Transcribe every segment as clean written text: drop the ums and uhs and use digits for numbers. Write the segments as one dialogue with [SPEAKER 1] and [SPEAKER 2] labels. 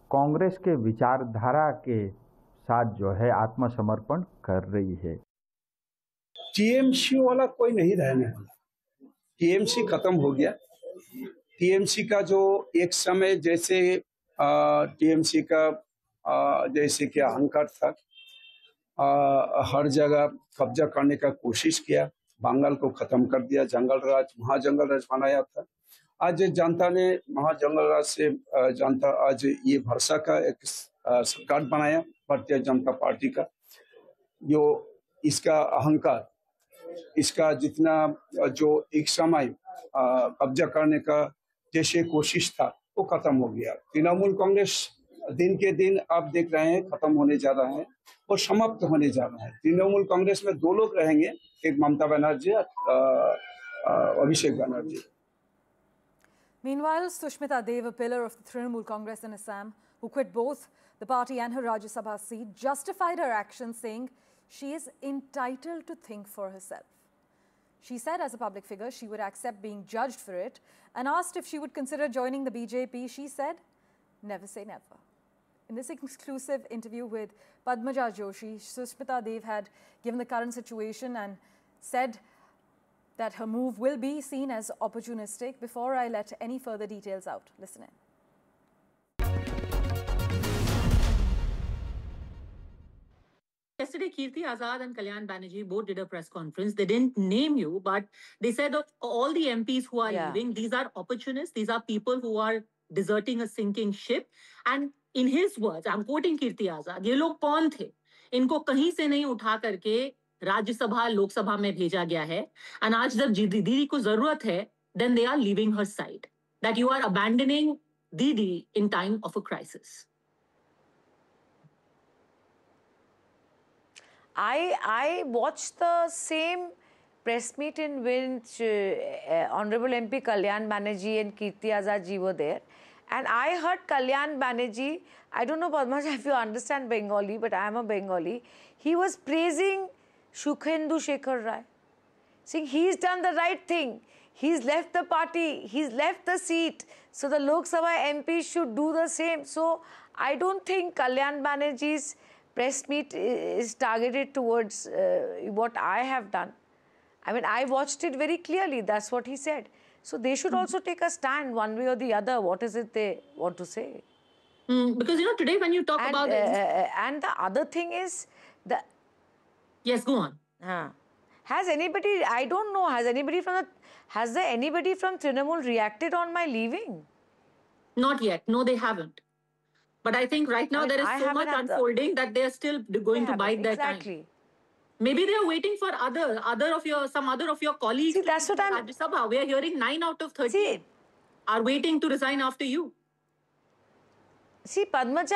[SPEAKER 1] कांग्रेस के विचारधारा के साथ जो है आत्मसमर्पण कर रही है।
[SPEAKER 2] टीएमसी वाला कोई नहीं रहने वाला। टीएमसी खत्म हो गया। टीएमसी का जो एक समय जैसे टीएमसी का जैसे कि अहंकार था, हर जगह कब्जा करने का कोशिश किया, बंगाल को खत्म कर दिया, जंगल राज, महाजंगल राज बनाया था। आज जनता ने महाजंगल राज से जनता आज ये भरोसा का एक सरकार बनाया, भारतीय जनता पार्टी का। जो इसका अहंकार, इसका जितना जो एक समय कब्जा करने का जैसे कोशिश था वो खत्म हो गया। तृणमूल कांग्रेस दिन के दिन आप देख रहे हैं खत्म होने जा रहा है और समाप्त होने जा रहा है। तृणमूल कांग्रेस में दो लोग रहेंगे, एक ममता बनर्जी और Abhishek Banerjee.
[SPEAKER 3] Meanwhile, Sushmita Dev, a pillar of the Trinamool Congress in Assam, who quit both the party and her Rajya Sabha seat, justified her actions, saying she is entitled to think for herself. She said as a public figure she would accept being judged for it, and asked if she would consider joining the BJP. She said, never say never. In this exclusive interview with Padmaja Joshi, Sushmita Dev had given the current situation and said that her move will be seen as opportunistic. Before I let any further details out, listen in.
[SPEAKER 4] Yesterday, Kirti Azad and Kalyan Banerjee both did a press conference. They didn't name you, but they said of all the MPs who are leaving, these are opportunists. These are people who are deserting a sinking ship. And in his words, I'm quoting Kirti Azad, ये लोग कौन थे? इनको कहीं से नहीं उठा करके राज्यसभा लोकसभा में भेजा गया है, and आज जब दीदी को जरूरत है, then they are leaving her side. That you are abandoning Didi in time of a crisis.
[SPEAKER 5] I watched the same press meet in which Honorable MP Kalyan Banerjee and Kirti Azad ji were there, and I heard Kalyan Banerjee, I don't know Padmaja if you understand Bengali, but I am a Bengali, he was praising Sukhendu Shekhar Rai, saying he's done the right thing, he's left the party, he's left the seat, so the Lok Sabha MPs should do the same. So I don't think Kalyan Banerjee's press meet is targeted towards what I have done. I mean, I watched it very clearly, that's what he said. So they should also take a stand one way or the other. What is it they want to say?
[SPEAKER 4] Because, you know, today when you talk about
[SPEAKER 5] and the other thing is the...
[SPEAKER 4] Yes, go on.
[SPEAKER 5] Has anybody, I don't know, has there anybody from Trinamool reacted on my leaving?
[SPEAKER 4] Not yet. No, they haven't. But I think right now there is so much unfolding that they are still going to bide their time. Maybe they are waiting for some other of your colleagues.
[SPEAKER 5] See, that's what I'm...
[SPEAKER 4] Rajya Sabha. We are hearing 9 out of 13 are waiting to resign after you.
[SPEAKER 5] See, Padmaja,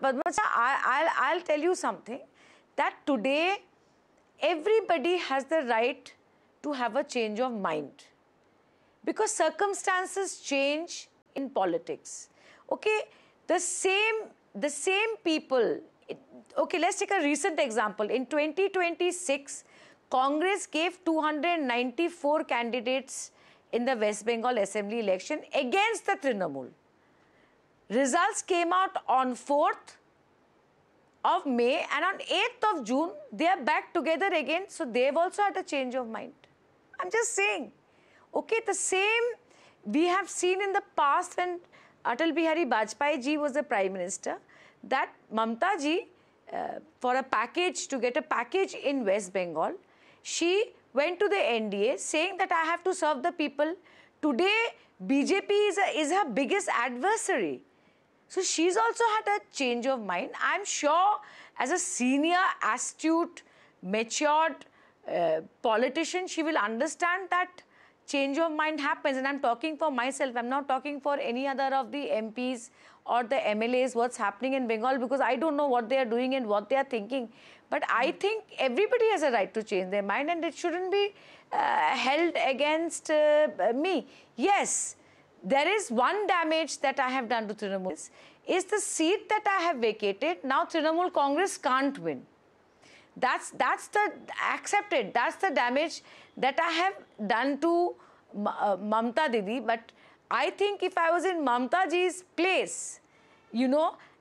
[SPEAKER 5] I'll tell you something. That today, everybody has the right to have a change of mind. Because circumstances change in politics. Okay? The same people, okay, let's take a recent example. In 2026, Congress gave 294 candidates in the West Bengal Assembly election against the Trinamool. Results came out on 4th of May, and on 8th of June, they are back together again. So they've also had a change of mind. I'm just saying, okay, the same we have seen in the past when Atal Bihari Vajpayee ji was the Prime Minister, that Mamta ji, for a package, to get a package in West Bengal, she went to the NDA saying that I have to serve the people. Today, BJP is her biggest adversary. So she's also had a change of mind. I'm sure as a senior, astute, matured politician, she will understand that change of mind happens. And I'm talking for myself. I'm not talking for any other of the MPs or the MLAs, what's happening in Bengal, because I don't know what they are doing and what they are thinking. But I think everybody has a right to change their mind, and it shouldn't be held against me. Yes, there is one damage that I have done to Trinamool, is the seat that I have vacated. Now Trinamool Congress can't win. That's the accepted. That's the damage that I have done to Mamta Didi. But I think if I was in Mamta ji's place, you know,